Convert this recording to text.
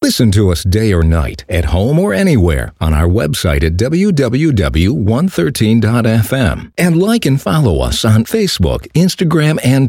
Listen to us day or night, at home or anywhere, on our website at www.113.fm. And like and follow us on Facebook, Instagram, and